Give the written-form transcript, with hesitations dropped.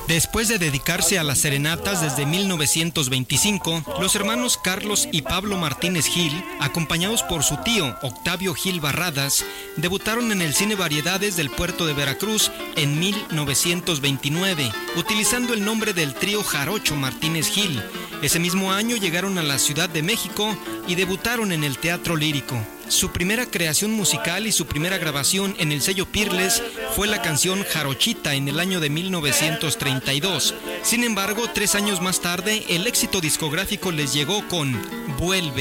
Después de dedicarse a las serenatas desde 1925, los hermanos Carlos y Pablo Martínez Gil, acompañados por su tío Octavio Gil Barradas, debutaron en el Cine Variedades del puerto de Veracruz en 1929, utilizando el nombre del trío Jarocho Martínez Gil. Ese mismo año llegaron a la Ciudad de México y debutaron en el Teatro Lírico. Su primera creación musical y su primera grabación en el sello Peerless fue la canción Jarochita en el año de 1932. Sin embargo, 3 años más tarde, el éxito discográfico les llegó con Vuelve.